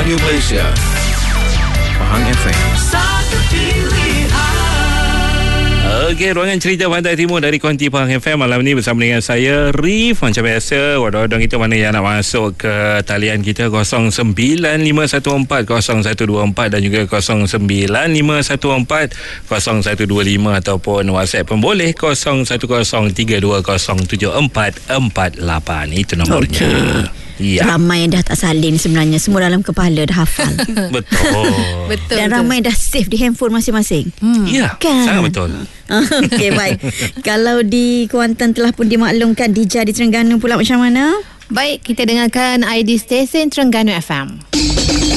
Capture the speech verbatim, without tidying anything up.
Radio Malaysia, Pahang F M. Satu pilihan. Okey, ruangan cerita Pantai Timur dari Konti Pahang F M malam ni bersama dengan saya Rif. Macam biasa, wadang-wadang kita mana yang nak masuk ke talian kita kosong sembilan lima satu empat kosong satu dua empat dan juga kosong sembilan lima satu empat kosong satu dua lima ataupun WhatsApp pun boleh kosong satu kosong tiga dua kosong tujuh empat empat lapan. Itu nomornya. Okay. Ya. Ramai yang dah tak salin sebenarnya. Semua dalam kepala dah hafal. Betul. Betul. Dan ramai dah save di handphone masing-masing. Hmm. Ya, kan? Sangat betul. Okey, baik. Kalau di Kuantan telah pun dimaklumkan, Dija di Terengganu pula macam mana? Baik, kita dengarkan I D stesen Terengganu F M.